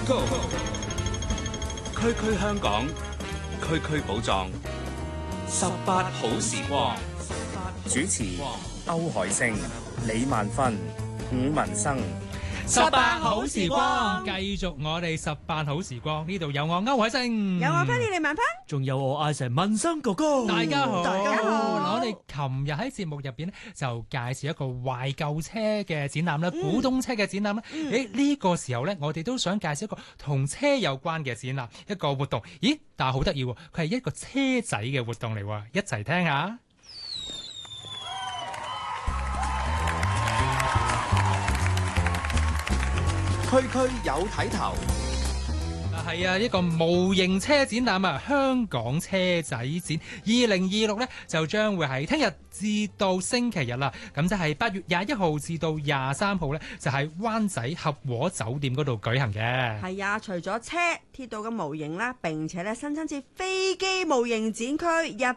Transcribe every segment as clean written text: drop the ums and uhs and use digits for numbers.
Go， 區區香港，區區寶藏，18好時光。 主持歐海星、李萬芬、伍文生。 18好時光，繼續我哋18好時光。呢度有我歐海星， 有我 Penny 李萬芬， 仲有我阿成文生哥哥。大家好， 大家好。 我哋琴日喺節目入邊咧，就介紹一個懷舊車嘅展覽啦，古董車嘅展覽啦。呢個時候咧，我哋都想介紹一個同車有關嘅展覽，一個活動。咦，但係好得意喎，佢係一個車仔嘅活動嚟喎，一齊聽下。 區區有睇頭， 係啊，一個模型車展覽啊，香港車仔展2026呢就將會喺聽日至到星期日啦，咁就係8月21號至到23號呢，就喺灣仔合和酒店嗰度舉行嘅。 係啊，除咗車、鐵道嘅模型啦，並且咧新增設飛機模型展區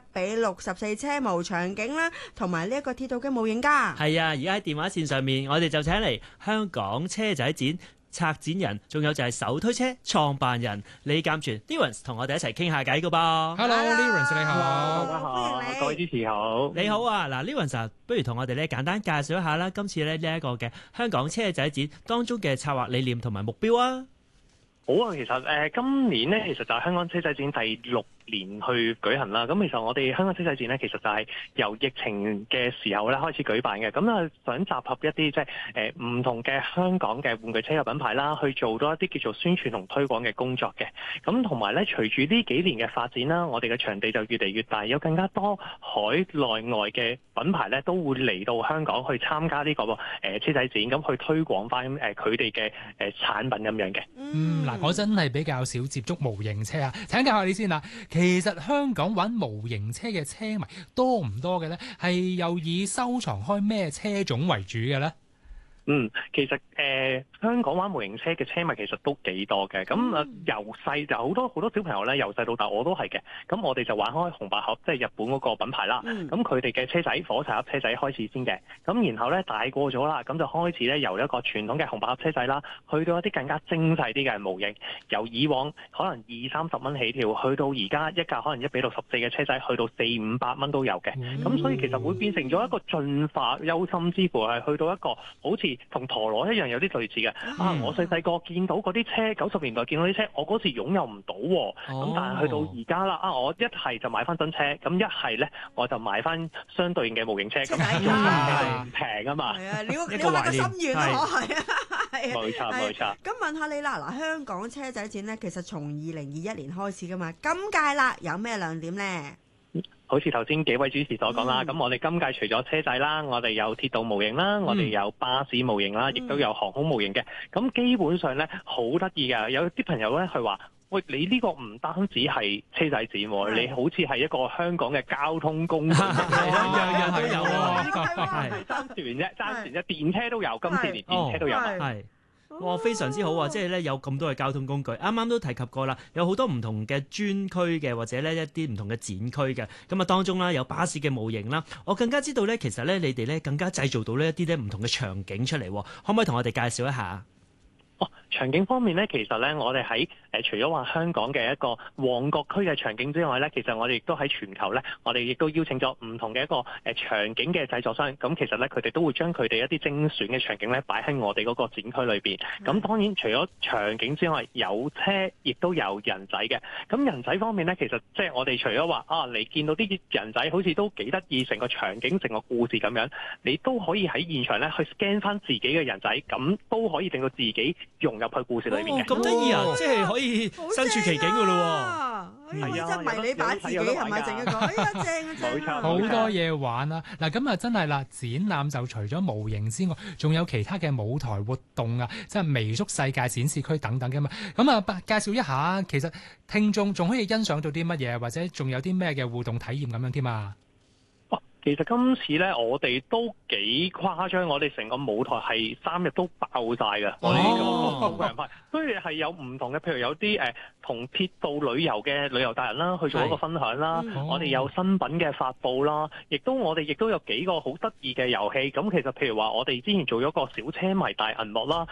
1:64車模場景啦，同埋呢一個鐵道嘅模型㗎。 係啊，而家喺電話線上面，我哋就請嚟香港車仔展策展人，仲有就係手推車創辦人李鑑全 Lawrence 同我哋一齊傾下偈噶噃。 Hello，Lawrence 你好。 大家好，各位主持好。 你好啊，嗱 Lawrence 不如同我哋咧簡單介紹一下啦，今次咧呢一個嘅香港車仔展當中嘅策劃理念同埋目標啊。 好啊，其實今年呢，其實就係香港車仔展第6年去舉行啦。咁其實我哋香港車仔展呢，其實就係由疫情嘅時候咧開始舉辦嘅。咁啊，想集合一啲即係唔同嘅香港嘅玩具車嘅品牌啦，去做多一啲叫做宣傳同推廣嘅工作嘅。咁同埋咧，隨住呢幾年嘅發展啦，我哋嘅場地就越嚟越大，有更加多海內外嘅品牌咧都會嚟到香港去參加呢個車仔展，咁去推廣翻佢哋嘅產品咁樣嘅。 嗱，我真係比較少接觸模型車啊，請教下你先啦。其實香港玩模型車嘅車迷多唔多嘅呢？係又以收藏開咩車種為主嘅呢？ 其實香港玩模型車嘅車迷其實都幾多嘅。咁由細就好多小朋友咧，由細到大我都係嘅。咁我哋就玩開紅白盒，即係日本嗰個品牌啦。咁佢哋嘅車仔火柴盒車仔開始先嘅。咁然後咧大個咗啦，咁就開始咧由一個傳統嘅紅白盒車仔啦，去到一啲更加精細啲嘅模型。由以往可能20-30蚊起跳，去到而家一架可能1:64嘅車仔，去到400-500蚊都有嘅。咁所以其實會變成咗一個進化，憂心之乎係去到一個好似同陀螺一樣有啲類似嘅。我細細個見到嗰啲車，90年代見到啲車，我嗰時擁有唔到喎。咁但係去到而家啦，我一係就買翻新車，咁一係咧我就買翻相對應嘅模型車，咁唔平啊嘛。係啊， 你話個心願咯，係啊， 冇錯。 咁問下你啦，嗱，香港車仔展咧，其實從2021年開始噶嘛，今屆啦有咩亮點咧？ 好似頭先幾位主持所講啦，咁我哋今屆除咗車仔啦，我哋有鐵道模型啦，我哋有巴士模型啦，亦都有航空模型嘅。咁基本上咧好得意㗎，有啲朋友咧佢話：喂，你呢個唔單止係車仔展喎，你好似係一個香港嘅交通工具， 樣都有爭船啫，電車都有，今次連電車都有。 係。哇，非常之好啊！即係咧有咁多嘅交通工具，啱啱都提及過啦，有好多唔同嘅專區嘅，或者咧一啲唔同嘅展區嘅。咁啊，當中啦有巴士嘅模型啦，我更加知道咧，其實咧你哋咧更加製造到呢一啲咧唔同嘅場景出嚟，可唔可以同我哋介紹一下？ 場景方面咧，其實咧我哋喺除咗話香港嘅一個旺角區嘅場景之外咧，其實我哋亦都喺全球咧，我哋亦都邀請咗唔同嘅一個場景嘅製作商。咁其實咧佢哋都會將佢哋一啲精選嘅場景咧擺喺我哋嗰個展區裏邊。咁當然除咗場景之外，有車亦都有人仔嘅。咁人仔方面咧，其實即係我哋除咗話你見到啲人仔好似都幾得意，成個場景成個故事咁樣，你都可以喺現場咧去 scan 翻自己嘅人仔，咁都可以令到自己融入去故事裏面嘅。 咁得意啊！即係可以身處其境噶咯喎。 係啊，即係迷你版自己係咪？淨係講正冇錯， 好多嘢玩啊！嗱，咁啊真係啦，展覽就除咗模型之外，仲有其他嘅舞台活動啊，即係微縮世界展示區等等嘅嘛。咁啊，介紹一下，其實聽眾仲可以欣賞到啲乜嘢，或者仲有啲咩嘅互動體驗咁樣添啊？ 其實今次咧，我哋都幾誇張，我哋成個舞台係3日都爆晒嘅。我哋呢個人派，所以係有唔同嘅，譬如有啲同鐵道旅遊嘅旅遊達人啦，去做一個分享啦。我哋有新品嘅發布啦，我哋亦都有幾個好得意嘅遊戲。咁其實譬如話，我哋之前做咗個小車迷大銀幕啦。